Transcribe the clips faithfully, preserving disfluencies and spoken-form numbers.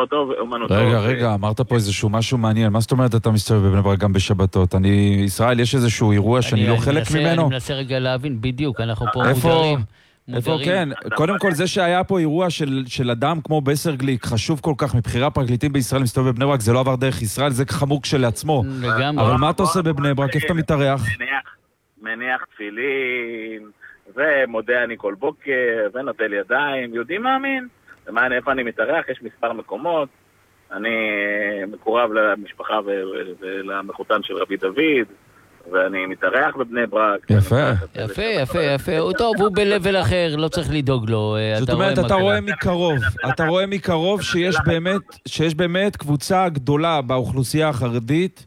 תורתו ואומנותו. רגע, רגע, אמרת פה איזשהו משהו מעניין. מה זאת אומרת אתה מסתובב בבני ברק גם בשבתות? אני, ישראל, יש איזשהו אירוע שאני לא חלק ממנו? אני מנסה רגע להבין, בדיוק, אנחנו פה איפה? מודרים. איפה כן? קודם כל זה שהיה פה אירוע של, של אדם כמו בסר גליק, חשוב כל כך מבחירה פרקליטים בישראל מסתובב בבני ברק, זה לא עבר דרך ישראל, זה חמור כשלעצמו. אבל מה אתה עושה בבני ברק? איפה אתה מתארח? מניח, מניח תפילין, ומודה אני כל בוקר, ונוטל ידיים, יודעים מאמין? ומה, איפה אני מתארח? יש מספר מקומות. אני מקורב למשפחה ולמחותן של רבי דוד, ואני מתארח בבני ברק. יפה. יפה, יפה, יפה. הוא טוב, הוא בלבל אחר, לא צריך לדאוג לו. זאת אומרת, אתה רואה מקרוב, אתה רואה מקרוב שיש באמת, שיש באמת קבוצה גדולה באוכלוסייה החרדית,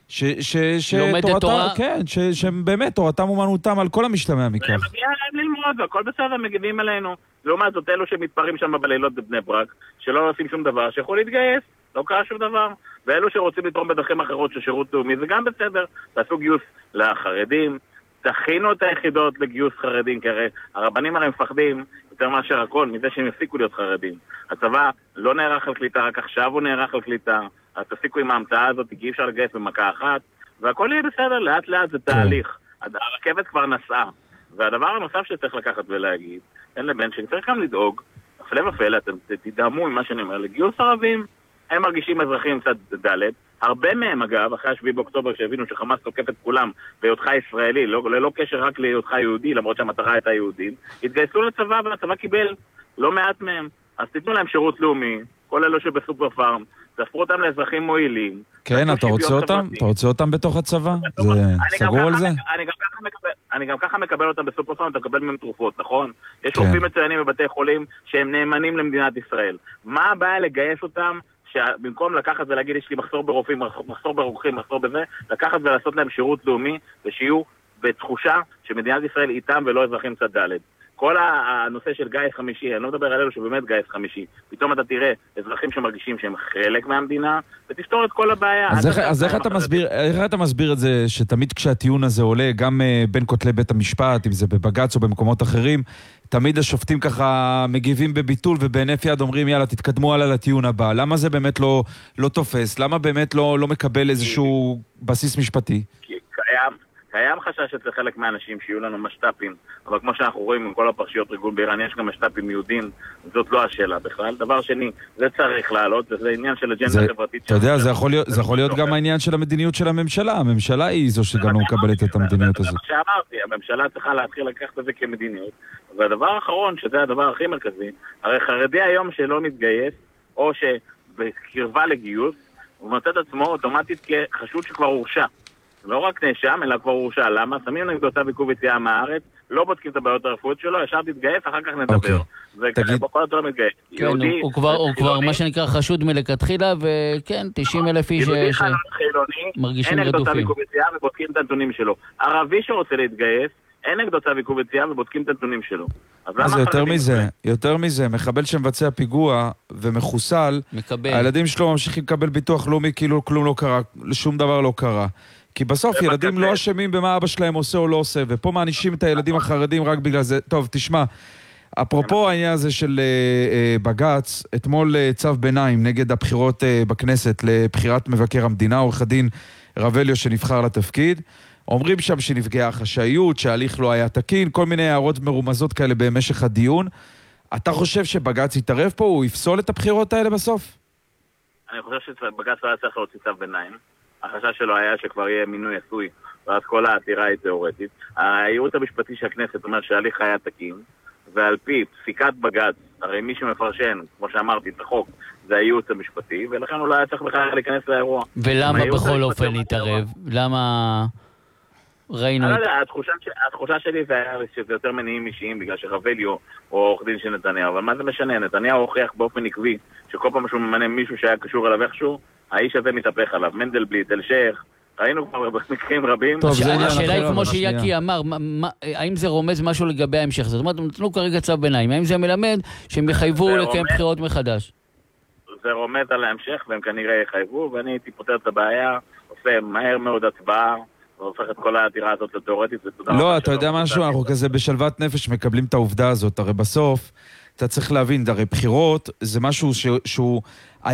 לומדת תורה? כן, שבאמת תורתם אומנותם על כל המשתמע מכך. מגיע להם ללמוד, והכל בסדר, מגיבים עלינו. לעומת זאת, אלו שמתפרעים שם בלילות בבני ברק, שלא עושים שום דבר, שיכול להתגייס, לא קרה שום דבר. ואלו שרוצים לתרום בדרכים אחרות של שירות לאומי, זה גם בסדר. תעשו גיוס לחרדים, תכינו את היחידות לגיוס חרדים, כי הרי הרבנים הרי מפחדים יותר מאשר הכל, מזה שהם יפסיקו להיות חרדים. הצבא לא נערך על קליטה, רק עכשיו הוא נערך על קליטה. אז תפסיקו עם ההמצאה הזאת, כי אי אפשר לגייס במכה אחת, והכל יהיה בסדר, לאט לאט זה תהליך. הרכבת כבר נסעה. והדבר הנוסף שצריך לקחת ולהגיד, אין לבן שצריך גם לדאוג, הפלא ופלא, אתם תדעמו ממה שאני אומר, לגיוס ערבים, הם מרגישים אזרחים קצת דלת, הרבה מהם אגב, אחרי השביעי באוקטובר שהבינו שחמאס תוקף את כולם בהיותך ישראלי, לא, ללא קשר רק להיותך יהודי, למרות שהמטרה הייתה יהודית, התגייסו לצבא והצבא קיבל לא מעט מהם, אז תיתנו להם שירות לאומי, כל אלו שבסופר פארם, תהפכו אותם לאזרחים מועילים. כן, אתה רוצה אותם? אתה רוצה אותם בתוך הצבא? זה סגור על זה? אני גם ככה מקבל אותם בסופר פארם, אתה מקבל מהם תרופות, נכון? יש רופאים מצוינים בבתי חולים שהם נאמנים למדינת ישראל. מה הבעיה לגייס אותם? שבמקום לקחת ולהגיד יש לי מחסור ברופאים, מחסור ברוקחים, מחסור בזה, לקחת ולעשות להם שירות לאומי ושיהיו בתחושה שמדינת ישראל איתם ולא אזרחים צד ד'. כל הנושא של גייס חמישי, אני לא מדבר על אלו שבאמת גייס חמישי, פתאום אתה תראה אזרחים שמרגישים שהם חלק מהמדינה ותפתור את כל הבעיה. אז איך, אז איך אתה מסביר, איך אתה מסביר את זה שתמיד כשהטיעון הזה עולה, גם בין כותלי בית המשפט, אם זה בבג"ץ או במקומות אחרים, תמיד השופטים ככה מגיבים בביטול ובהינף יד אומרים יאללה תתקדמו הלאה לטיעון הבא. למה זה באמת לא, לא תופס? למה באמת לא, לא מקבל איזשהו בסיס משפטי? כי קיים. קיים חשש אצל חלק מהאנשים שיהיו לנו משטפים, אבל כמו שאנחנו רואים עם כל הפרשיות ריגול באיראן, יש גם משטפים יהודים, זאת לא השאלה בכלל. דבר שני, זה צריך לעלות, וזה עניין של אג'נדה חברתית. אתה יודע, זה יכול להיות, זה יכול להיות גם העניין של המדיניות של הממשלה. הממשלה היא זו שגם לא מקבלת את המדיניות הזאת. זה מה שאמרתי, הממשלה צריכה להתחיל לקחת את זה כמדיניות. והדבר האחרון, שזה הדבר הכי מרכזי, הרי חרדי היום שלא מתגייס, או שבקרבה לגיוס, הוא מוצא את עצמו אוטומטית כחשוד שכבר הורשע. לא רק נאשם, אלא כבר הורשע. למה? שמים נגדו צו עיכוב יציאה מהארץ, לא בודקים את הבעיות הרפואיות שלו, ישר תתגייס, אחר כך נדבר. ובכל אותו לא מתגייס. הוא כבר מה שנקרא חשוד מלכתחילה, וכן, תשעים אלף איש מרגישים רדופים. אין נגדו צו עיכוב יציאה ובודקים את הנתונים שלו. ערבי שרוצה להתגייס, אין נגדו צו עיכוב יציאה ובודקים את הנתונים שלו. אז יותר מזה, יותר מזה, מחבל שמבצע פיגוע ומחוסל, הילדים שלו ממשיכים לקבל ביטוח לאומי כאילו כלום לא קרה, שום דבר לא קרה. כי בסוף ילדים לא אשמים במה אבא שלהם עושה או לא עושה, ופה מענישים את הילדים החרדים רק בגלל זה. טוב, תשמע, אפרופו העניין הזה של בג"ץ, אתמול צו ביניים נגד הבחירות בכנסת לבחירת מבקר המדינה, עורך הדין רבליו שנבחר לתפקיד, אומרים שם שנפגעה חשאיות, שההליך לא היה תקין, כל מיני הערות מרומזות כאלה במשך הדיון. אתה חושב שבג"ץ יתערב פה, הוא יפסול את הבחירות האלה בסוף? אני חושב שבג"ץ לא היה צריך להוציא צו ביניים. החשש שלו היה שכבר יהיה מינוי עשוי, ואז כל העתירה היא תיאורטית. הייעוץ המשפטי של הכנסת אומר שההליך היה תקין, ועל פי פסיקת בג"ץ, הרי מי שמפרשן, כמו שאמרתי, את החוק, זה הייעוץ המשפטי, ולכן הוא לא היה צריך בכלל להיכנס לאירוע. ולמה בכל אופן להתערב? למה ראינו... התחושה שלי זה היה שזה יותר מניעים אישיים, בגלל שרבליו הוא עורך דין של נתניהו, אבל מה זה משנה? נתניהו הוכיח באופן עקבי, שכל פעם שהוא ממנה מישהו שהיה קשור אליו איכשהו, האיש הזה מתהפך עליו, מנדלבליט, אלשייך, ראינו כבר במקרים רבים. השאלה היא כמו שיאקי אמר, האם זה רומז משהו לגבי ההמשך? זאת אומרת, נתנו כרגע צו ביניים, האם זה מלמד שהם יחייבו לקיים בחירות מחדש? זה רומז על ההמשך, והם כנראה יחייבו, ואני הייתי פותר את הבעיה, עושה מהר מאוד הצבעה, והופך את כל העתירה הזאת לתיאורטית. לא, אתה יודע משהו, אנחנו כזה בשלוות נפש מקבלים את העובדה הזאת, הרי בסוף אתה צריך להבין, הרי בחירות זה משהו שהוא